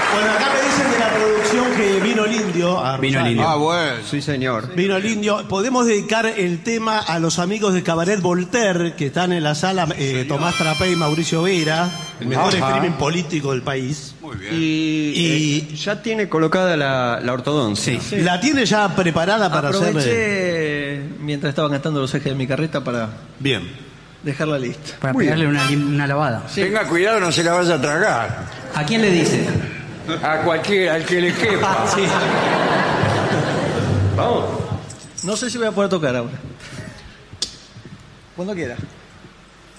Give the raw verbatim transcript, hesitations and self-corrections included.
Bueno, acá me dicen de la producción que vino el indio. A Vino el indio. Ah, bueno. Sí, señor. Vino el indio. Podemos dedicar el tema a los amigos de Cabaret Voltaire, que están en la sala, eh, Tomás Trapé y Mauricio Vera, el mejor Ajá. streaming político del país. Muy bien. Y, Y- eh, ya tiene colocada la, la ortodoncia. Sí. La tiene ya preparada para Aproveché hacerle. mientras estaban cantando los ejes de mi carreta para Bien. dejarla lista. Para pegarle una, lim- una lavada. Tenga cuidado, no se la vaya a tragar. ¿A quién le dice? A cualquiera, al que le quepa. Sí. Vamos. No sé si voy a poder tocar ahora. Cuando quiera.